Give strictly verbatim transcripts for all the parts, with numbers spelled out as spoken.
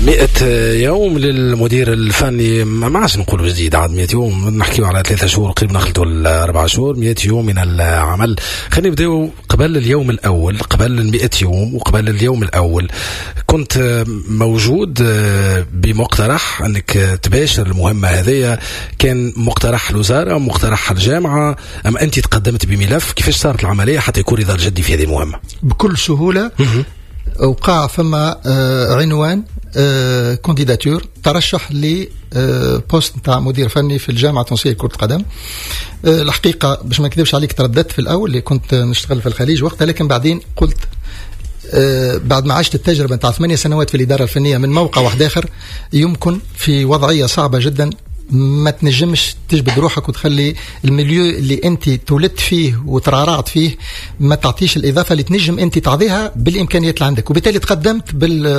مئة يوم للمدير الفني، ما عادش نقولوا جديد، عاد مئة يوم نحكيو على ثلاثة شهور قريب نخلطوا الأربع شهور. مئة يوم من العمل. خلينا نبداو قبل اليوم الأول، قبل المئة يوم وقبل اليوم الأول كنت موجود بمقترح أنك تباشر المهمة هذه. كان مقترح الوزارة، مقترح الجامعة، أم أنت تقدمت بملف؟ كيفاش صارت العملية حتى يكون إدار جدي في هذه المهمة؟ بكل سهولة وقع فما عنوان كونديداتور ترشح لي بوست نتاع مدير فني في الجامعة التونسية لكرة القدم. الحقيقة باش ما نكذبش عليك ترددت في الأول اللي كنت نشتغل في الخليج وقتها، لكن بعدين قلت بعد ما عشت التجربة نتاع ثمانية سنوات في الإدارة الفنية من موقع واحد آخر، يمكن في وضعية صعبة جدا ما تنجمش تجبد روحك وتخلي المليو اللي انت تولدت فيه وترعرعت فيه ما تعطيش الإضافة اللي تنجم انت تعطيها بالإمكانيات اللي عندك. وبالتالي تقدمت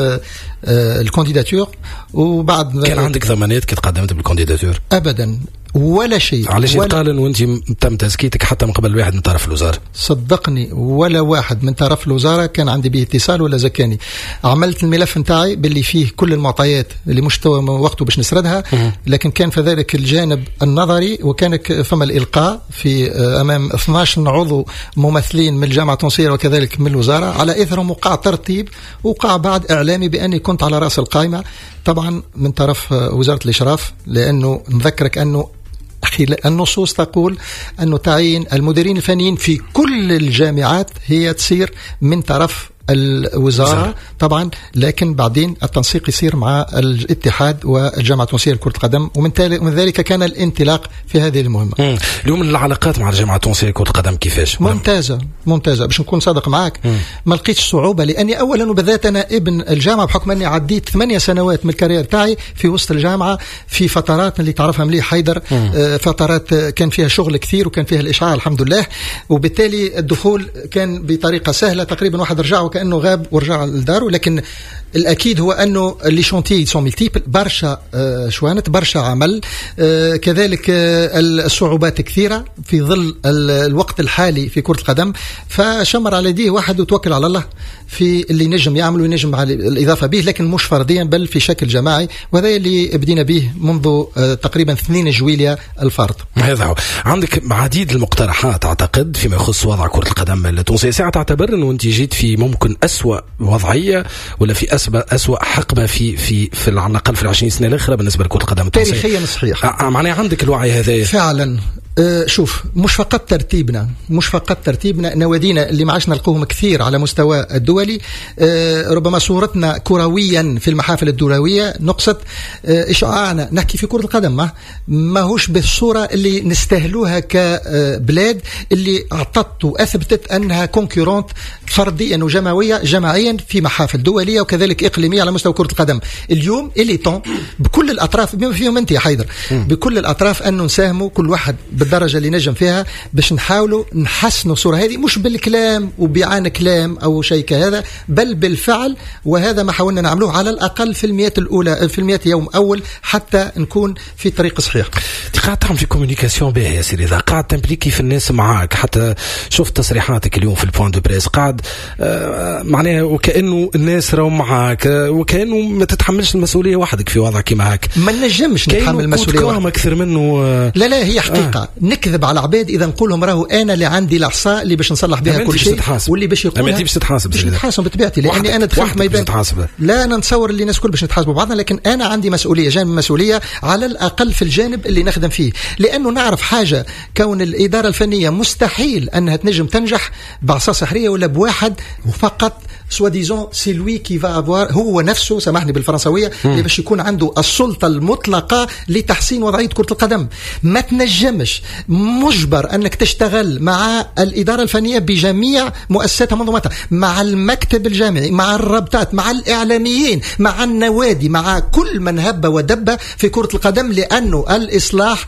بالكونديداتور. وبعد كان عندك ضمانات كي تقدمت بالكونديداتور؟ أبدا ولا شيء. علاش يتقال وانت تم تزكيتك حتى من قبل واحد من طرف الوزارة؟ صدقني ولا واحد من طرف الوزارة كان عندي به اتصال ولا زكاني. عملت الملف نتاعي باللي فيه كل المعطيات اللي مش وقته باش نسردها، لكن كان في ذلك الجانب النظري، وكان فما الإلقاء في أمام اثناش عضو ممثلين من الجامعة التونسية وكذلك من الوزارة. على إثرهم وقع ترتيب، وقع بعد إعلامي بأني كنت على رأس القائمة طبعا من طرف وزارة الإشراف، لأنه نذكرك أنه النصوص تقول أنه تعيين المديرين الفنيين في كل الجامعات هي تصير من طرف الوزارة طبعا، لكن بعدين التنسيق يصير مع الاتحاد والجامعة التونسية لكرة القدم، ومن ذلك كان الانطلاق في هذه المهمة. مم. اليوم العلاقات مع الجامعة التونسية لكرة القدم كيفاش؟ ممتازة ممتازة. باش نكون صادق معك، مم. ما لقيتش صعوبة، لأني أولا وبالذات أنا ابن الجامعة بحكم أني عديت ثمانية سنوات من الكارير تاعي في وسط الجامعة في فترات اللي تعرفها مليح حيدر، آه فترات كان فيها شغل كثير وكان فيها الإشعاع الحمد لله، وبالتالي الدخول كان بطريقة سهلة. تقريبا واحد رجع كأنه غاب ورجع لداره، لكن الأكيد هو أنه لي شونتي سون ملتيبل، برشا شوانت، برشا عمل، كذلك الصعوبات كثيرة في ظل الوقت الحالي في كرة القدم. فشمر على يديه واحد وتوكل على الله في اللي نجم يعمل وينجم على الإضافة به، لكن مش فرديا بل في شكل جماعي، وهذا اللي بدينا به منذ تقريبا اثنين جويلية الفرد. هذا هو. عندك عديد المقترحات أعتقد فيما يخص وضع كرة القدم التونسية. ساعة تعتبر أنه أنت جيت في ممكن أسوأ وضعية ولا في أسوأ أسوأ حقبة في في في على الأقل في العشرين سنة الأخرى بالنسبة لكرة القدم التونسية؟ تاريخيا صحيح. آه معناها عندك الوعي هذا فعلا. أه شوف، مش فقط ترتيبنا مش فقط ترتيبنا نوادينا اللي ما عادش نلقوهم كثير على مستوى الدولي. أه ربما صورتنا كرويا في المحافل الدولية نقصت. أه إشعاعنا نحكي في كرة القدم ما ماهوش بالصورة اللي نستهلوها كبلاد اللي أعطت وأثبتت أنها كونكورنت فرديا وجماعيا جماعيا في محافل دولية وكذلك إقليمية على مستوى كرة القدم. اليوم اللي طون بكل الأطراف بما فيهم أنت يا حيدر، بكل الأطراف أنه نساهموا كل واحد بالدرجة اللي نجم فيها باش نحاولوا نحسنوا الصورة هذه، مش بالكلام وبيعان كلام أو شيء كهذا، بل بالفعل. وهذا ما حاولنا نعملوه على الأقل في المئة الأولى في المئة يوم أول حتى نكون في طريق صحيح. أنت قاعد تعمل في كوميونيكاسيون باهية يا سيدي، إذا قاعد تمبليكي في الناس معاك، حتى شفت تصريحاتك اليوم في البوان دو بريس قاعد آه معناها وكأنه الناس راهم معاك، آه وكأنه ما تتحملش المسؤولية وحدك في وضع كيما هاك. ما نجمش نتحمل المسؤولية وحدك أكثر منه. آه لا لا هي حقيقة. آه. نكذب على عباد إذا نقول لهم راهو أنا اللي عندي العصا اللي باش نصلح بها كل شيء، واللي باش يقولها ما باش تتحاسب باش نتحاسب بطبيعتي، لأني أنا دخلت ما يبان. لا أنا نتصور اللي الناس كل باش نتحاسبوا بعضنا، لكن أنا عندي مسؤولية، جانب مسؤولية على الأقل في الجانب اللي نخدم فيه، لأنه نعرف حاجة، كون الإدارة الفنية مستحيل أنها تنجم تنجح بعصا سحرية ولا بواحد فقط سوا ديزون سي لوي كي فا افوار، هو نفسه سامحني بالفرنسوية اللي باش يكون عنده السلطة المطلقة لتحسين وضعية كرة القدم. ما تنجمش مجبر أنك تشتغل مع الإدارة الفنية بجميع مؤسساتها منظومتها، مع المكتب الجامعي، مع الرابطات، مع الإعلاميين، مع النوادي، مع كل من هب ودب في كرة القدم، لأنه الإصلاح